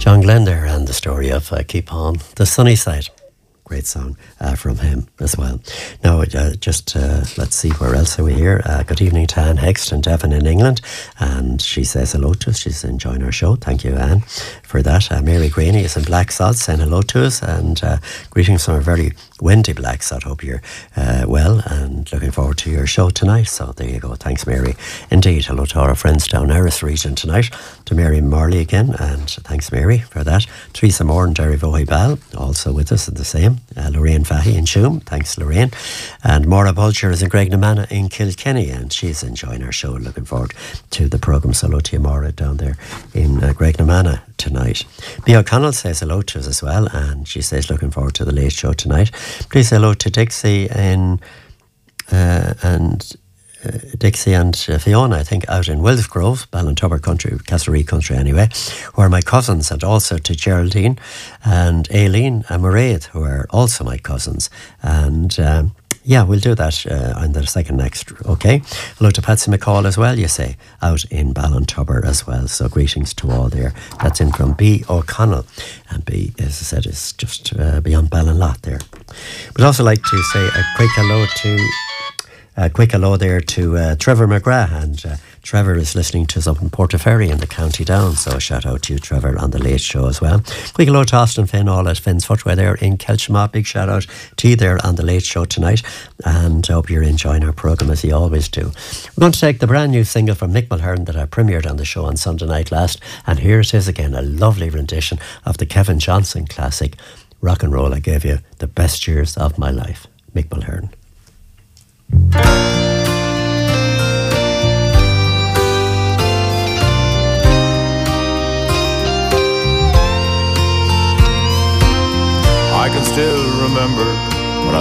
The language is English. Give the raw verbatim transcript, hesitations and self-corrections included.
John Glenn there, and the story of uh, Keep On the Sunny Side. Great song uh, from him as well. Now, uh, just uh, let's see, where else are we here? Uh, good evening to Anne Hext in Devon in England, and she says hello to us. She's enjoying our show. Thank you, Anne, for that. Uh, Mary Greeny is in Blacksod saying hello to us, and uh, greetings from a very windy Blacksod. Hope you're uh, well and looking forward to your show tonight. So there you go. Thanks, Mary. Indeed, hello to all our friends down Erris region tonight. To Mary Marley again, and thanks, Mary, for that. Teresa Moore and Derry Vohey Ball also with us at the same. Uh, Lorraine Fahy in Shoom, thanks Lorraine. And Maura Bulger is in Graignamanagh in Kilkenny, and she's enjoying our show. Looking forward to the programme. So hello to you, Maura, down there in uh, Graignamanagh tonight. Bea O'Connell says hello to us as well, and she says looking forward to the late show tonight. Please say hello to Dixie in uh, and Uh, Dixie and uh, Fiona, I think, out in Wilsgrove, Ballintubber country, Castlereagh country anyway, who are my cousins, and also to Geraldine and Aileen and Mairead, who are also my cousins. And um, yeah, we'll do that uh, on the second next, okay? Hello to Patsy McCall as well, you say, out in Ballintubber as well. So greetings to all there. That's in from B. O'Connell. And B, as I said, is just uh, beyond Ballinlough there. But also like to say a quick hello to A quick hello there to uh, Trevor McGrath, and uh, Trevor is listening to us up in Portaferry in the County Down, so a shout out to you, Trevor, on the late show as well. Quick hello to Austin Finn, all at Finn's Footwear there in Kelchma. Big shout out to you there on the late show tonight, and I hope you're enjoying our programme as you always do. We're going to take the brand new single from Nick Mulhern that I premiered on the show on Sunday night last, and here it is again, a lovely rendition of the Kevin Johnson classic, Rock and Roll. I Gave You the Best Years of My Life. Mick Mulhern. I can still remember